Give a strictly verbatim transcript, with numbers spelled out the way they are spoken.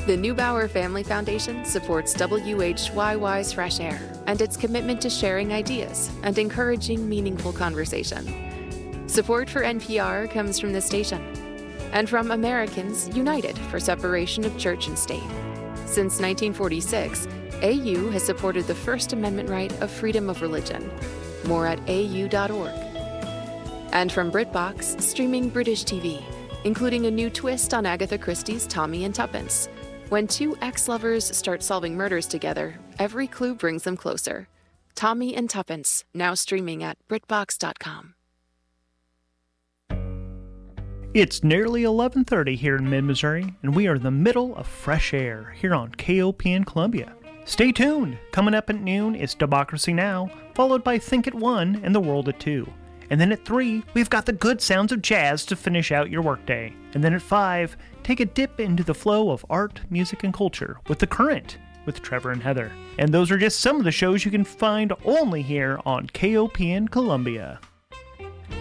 The Neubauer Family Foundation supports W H Y Y's Fresh Air and its commitment to sharing ideas and encouraging meaningful conversation. Support for N P R comes from this station and from Americans United for Separation of Church and State. Since nineteen forty-six, A U has supported the First Amendment right of freedom of religion. More at A U dot org. And from BritBox, streaming British T V, including a new twist on Agatha Christie's Tommy and Tuppence. When two ex-lovers start solving murders together, every clue brings them closer. Tommy and Tuppence, now streaming at BritBox dot com. It's nearly eleven thirty here in mid-Missouri, and we are in the middle of Fresh Air here on K O P N Columbia. Stay tuned! Coming up at noon, it's Democracy Now!, followed by Think at one and The World at two. And then at three, we've got the good sounds of jazz to finish out your workday. And then at five, take a dip into the flow of art, music, and culture with The Current with Trevor and Heather. And those are just some of the shows you can find only here on K O P N Columbia.